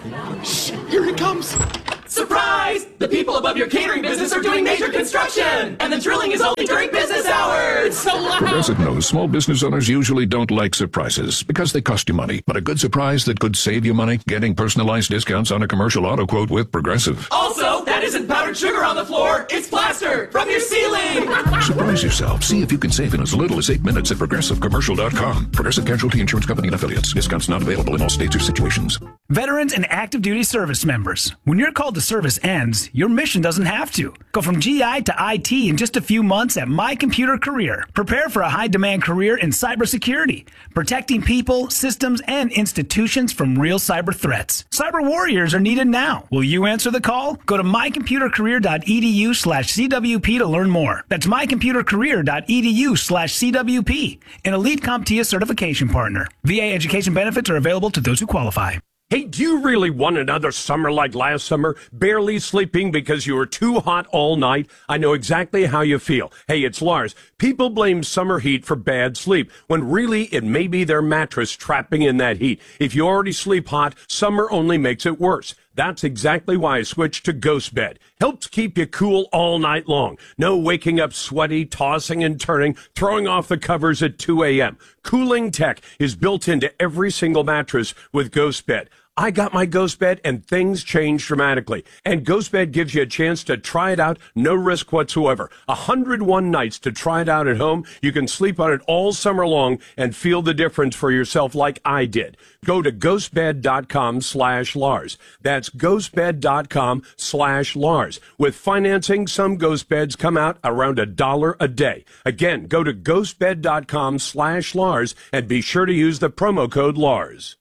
Shh, here it comes. Surprise! The people above your catering business are doing major construction, and the drilling is only during business hours. So loud. Progressive knows small business owners usually don't like surprises because they cost you money. But a good surprise that could save you money, getting personalized discounts on a commercial auto quote with Progressive. Also, that isn't powdered sugar on the floor. It's plaster from your ceiling. Surprise yourself. See if you can save in as little as 8 minutes at ProgressiveCommercial.com. Progressive Casualty Insurance Company and Affiliates. Discounts not available in all states or situations. Veterans and active duty service members. When your call to service ends, your mission doesn't have to. Go from GI to IT in just a few months at My Computer Career. Prepare for a high-demand career in cybersecurity, protecting people, systems, and institutions from real cyber threats. Cyber warriors are needed now. Will you answer the call? Go to mycomputercareer.edu/CWP to learn more. That's mycomputercareer.edu/CWP, an elite CompTIA certification partner. VA education benefits are available to those who qualify. Hey, do you really want another summer like last summer? Barely sleeping because you were too hot all night? I know exactly how you feel. Hey, it's Lars. People blame summer heat for bad sleep, when really it may be their mattress trapping in that heat. If you already sleep hot, summer only makes it worse. That's exactly why I switched to Ghost Bed. Helps keep you cool all night long. No waking up sweaty, tossing and turning, throwing off the covers at 2 a.m. Cooling tech is built into every single mattress with Ghost Bed. I got my Ghost Bed and things changed dramatically. And Ghost Bed gives you a chance to try it out, no risk whatsoever. 101 nights to try it out at home. You can sleep on it all summer long and feel the difference for yourself like I did. Go to ghostbed.com/Lars. That's ghostbed.com/Lars. With financing, some Ghost Beds come out around $1 a day. Again, go to ghostbed.com/Lars and be sure to use the promo code Lars.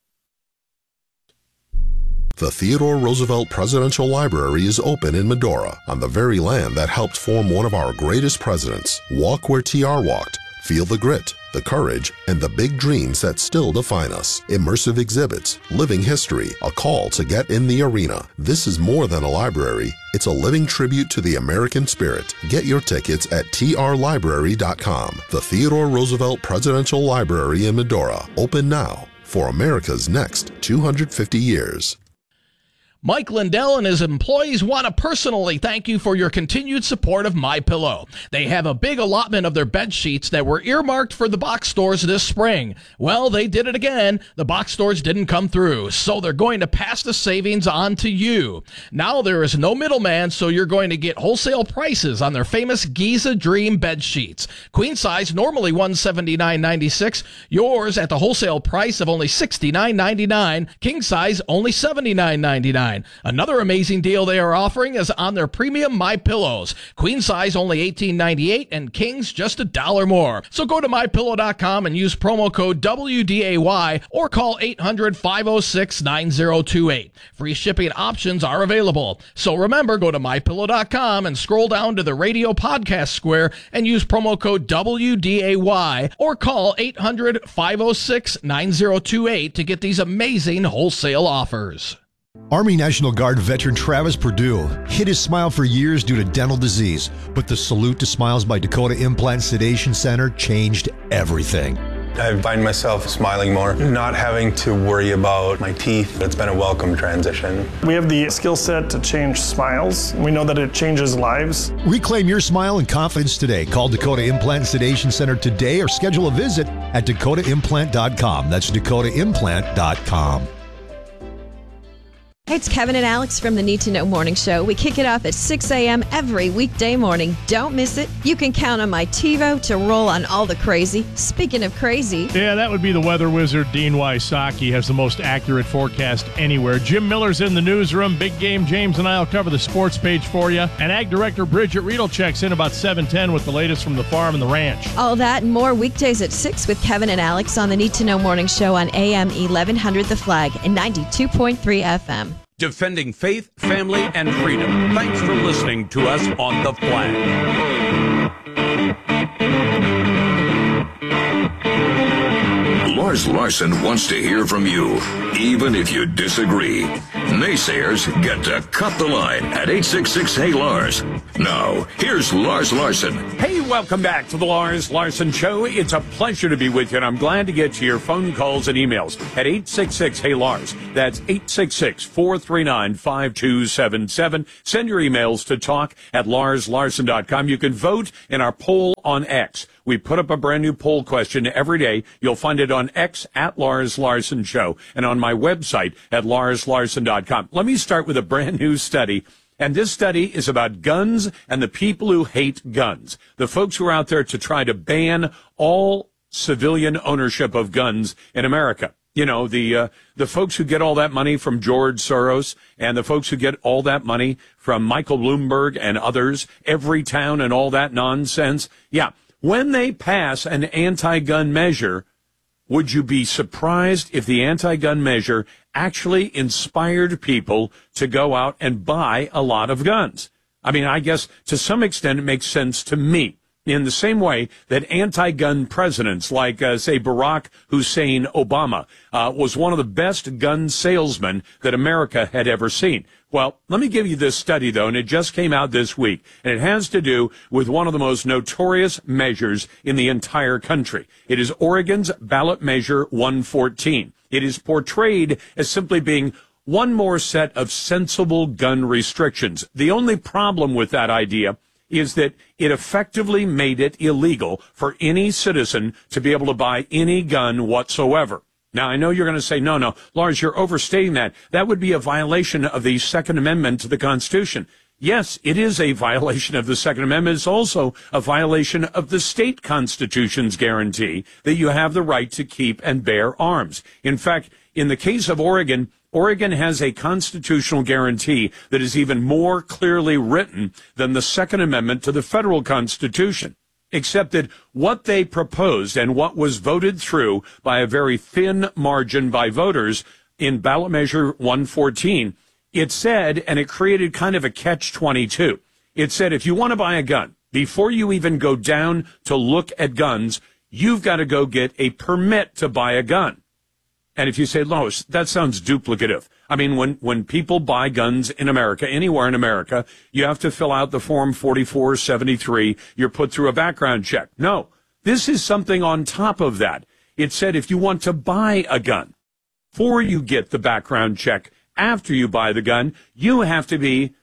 The Theodore Roosevelt Presidential Library is open in Medora, on the very land that helped form one of our greatest presidents. Walk where TR walked. Feel the grit, the courage, and the big dreams that still define us. Immersive exhibits, living history, a call to get in the arena. This is more than a library. It's a living tribute to the American spirit. Get your tickets at trlibrary.com. The Theodore Roosevelt Presidential Library in Medora. Open now for America's next 250 years. Mike Lindell and his employees want to personally thank you for your continued support of MyPillow. They have a big allotment of their bed sheets that were earmarked for the box stores this spring. Well, they did it again. The box stores didn't come through, so they're going to pass the savings on to you. Now there is no middleman, so you're going to get wholesale prices on their famous Giza Dream bed sheets. Queen size, normally $179.96. Yours at the wholesale price of only $69.99. King size, only $79.99. Another amazing deal they are offering is on their premium MyPillows. Queen size only $18.98 and kings just $1 more. So go to MyPillow.com and use promo code WDAY or call 800-506-9028. Free shipping options are available. So remember, go to MyPillow.com and scroll down to the radio podcast square and use promo code WDAY or call 800-506-9028 to get these amazing wholesale offers. Army National Guard veteran Travis Perdue hid his smile for years due to dental disease, but the Salute to Smiles by Dakota Implant Sedation Center changed everything. I find myself smiling more, not having to worry about my teeth. It's been a welcome transition. We have the skill set to change smiles. We know that it changes lives. Reclaim your smile and confidence today. Call Dakota Implant Sedation Center today or schedule a visit at dakotaimplant.com. That's dakotaimplant.com. Hey, it's Kevin and Alex from the Need to Know Morning Show. We kick it off at 6 a.m. every weekday morning. Don't miss it. You can count on my TiVo to roll on all the crazy. Speaking of crazy. Yeah, that would be the weather wizard, Dean Wysocki, has the most accurate forecast anywhere. Jim Miller's in the newsroom. Big Game James and I will cover the sports page for you. And Ag Director Bridget Riedel checks in about 7:10 with the latest from the farm and the ranch. All that and more weekdays at 6 with Kevin and Alex on the Need to Know Morning Show on AM 1100 The Flag and 92.3 FM. Defending faith, family, and freedom. Thanks for listening to us on The Flag. Lars Larson wants to hear from you, even if you disagree. Naysayers get to cut the line at 866-HEY-LARS. Now, here's Lars Larson. Hey, welcome back to the Lars Larson Show. It's a pleasure to be with you, and I'm glad to get to your phone calls and emails at 866-HEY-LARS. That's 866-439-5277. Send your emails to talk@larslarson.com. You can vote in our poll on X. We put up a brand new poll question every day. You'll find it on X at Lars Larson Show and on my website at larslarson.com. Let me start with a brand new study. And this study is about guns and the people who hate guns. The folks who are out there to try to ban all civilian ownership of guns in America. You know, the folks who get all that money from George Soros and the folks who get all that money from Michael Bloomberg and others, Everytown and all that nonsense. Yeah. When they pass an anti-gun measure, would you be surprised if the anti-gun measure actually inspired people to go out and buy a lot of guns? I mean, I guess to some extent it makes sense to me. In the same way that anti-gun presidents like, say, Barack Hussein Obama was one of the best gun salesmen that America had ever seen. Well, let me give you this study, though, and it just came out this week, and it has to do with one of the most notorious measures in the entire country. It is Oregon's ballot measure 114. It is portrayed as simply being one more set of sensible gun restrictions. The only problem with that idea is that it effectively made it illegal for any citizen to be able to buy any gun whatsoever. Now, I know you're going to say, no, Lars, you're overstating that. That would be a violation of the Second Amendment to the Constitution. Yes, it is a violation of the Second Amendment. It's also a violation of the state constitution's guarantee that you have the right to keep and bear arms. In fact, in the case of Oregon, Oregon has a constitutional guarantee that is even more clearly written than the Second Amendment to the federal Constitution, except that what they proposed and what was voted through by a very thin margin by voters in ballot measure 114, it said, and it created kind of a catch-22. It said if you want to buy a gun, before you even go down to look at guns, you've got to go get a permit to buy a gun. And if you say, Lois, that sounds duplicative. I mean, when people buy guns in America, anywhere in America, you have to fill out the Form 4473. You're put through a background check. No, this is something on top of that. It said if you want to buy a gun, before you get the background check, after you buy the gun, you have to be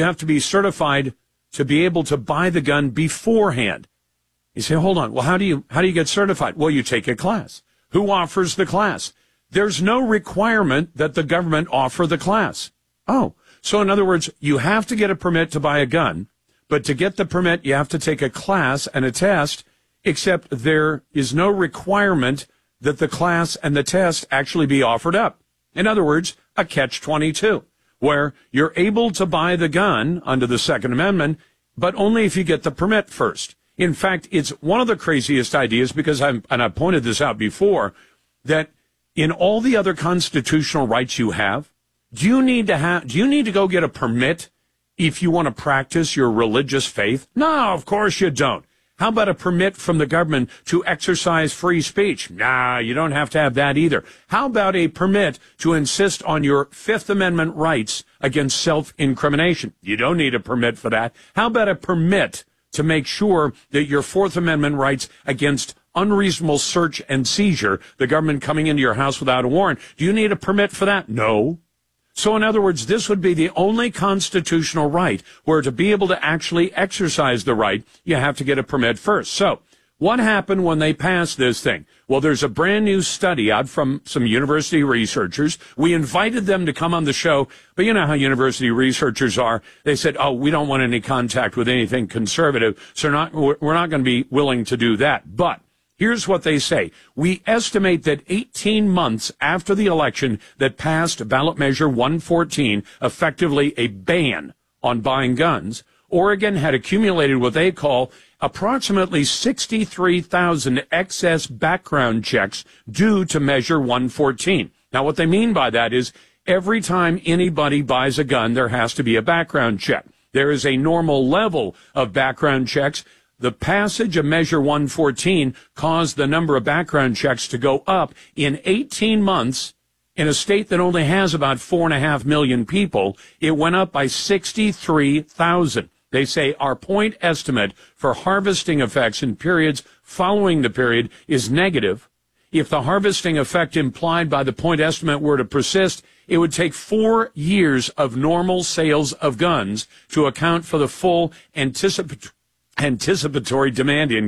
certified to be able to buy the gun beforehand. You say, hold on. Well, how do you get certified? Well, you take a class. Who offers the class? There's no requirement that the government offer the class. Oh, so in other words, you have to get a permit to buy a gun, but to get the permit, you have to take a class and a test, except there is no requirement that the class and the test actually be offered up. In other words, a catch-22, where you're able to buy the gun under the Second Amendment, but only if you get the permit first. In fact, it's one of the craziest ideas because I've pointed this out before, that in all the other constitutional rights you have, do you need to go get a permit if you want to practice your religious faith? No, of course you don't. How about a permit from the government to exercise free speech? Nah, you don't have to have that either. How about a permit to insist on your Fifth Amendment rights against self-incrimination? You don't need a permit for that. How about a permit to make sure that your Fourth Amendment rights against unreasonable search and seizure, the government coming into your house without a warrant, do you need a permit for that? No. So in other words, this would be the only constitutional right where to be able to actually exercise the right, you have to get a permit first. So what happened when they passed this thing? Well, there's a brand new study out from some university researchers. We invited them to come on the show, but you know how university researchers are. They said, oh, we don't want any contact with anything conservative, so we're not going to be willing to do that. But here's what they say. We estimate that 18 months after the election that passed ballot measure 114, effectively a ban on buying guns, Oregon had accumulated what they call approximately 63,000 excess background checks due to measure 114. Now, what they mean by that is every time anybody buys a gun, there has to be a background check. There is a normal level of background checks. The passage of Measure 114 caused the number of background checks to go up in 18 months. In a state that only has about 4.5 million people, it went up by 63,000. They say our point estimate for harvesting effects in periods following the period is negative. If the harvesting effect implied by the point estimate were to persist, it would take 4 years of normal sales of guns to account for the full anticipatory demand increase.